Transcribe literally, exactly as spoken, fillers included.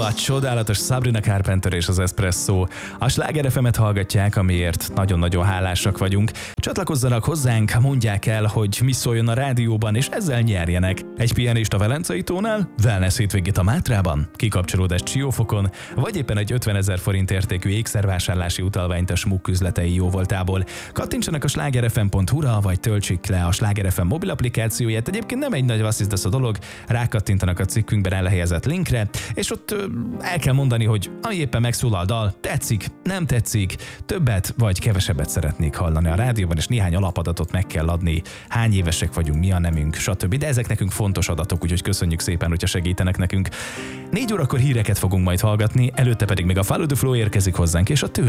a csodálatos Sabrina Carpenter és az Espresso. A Sláger ef emet hallgatják, amiért nagyon-nagyon hálásak vagyunk. Csatlakozzanak hozzánk, mondják el, hogy mi szóljon a rádióban, és ezzel nyerjenek. Egy pihenést a Velencei tónál, wellness hétvégét a Mátrában, kikapcsolódást Siófokon, vagy éppen egy ötvenezer forint értékű ékszervásárlási utalványt a Smuk üzletei jóvoltából. Kattintsanak a sláger ef em pont hu-ra, vagy töltsék le a Sláger ef em mobil applikációját. Egyébként nem egy nagy vasszizdasz a dolog, rákattintanak a cikkünkben elhelyezett linkre, és ott ö, el kell mondani, hogy ami éppen megszólal a dal, tetszik, nem tetszik, többet vagy kevesebbet szeretnék hallani a rádióban, és néhány alapadatot meg kell adni, hány évesek vagyunk, mi a nemünk, stb. De ezek nekünk fontos adatok, úgyhogy köszönjük szépen, hogyha segítenek nekünk. Négy órakor híreket fogunk majd hallgatni, előtte pedig még a Follow the Flow érkezik hozzánk, és a tő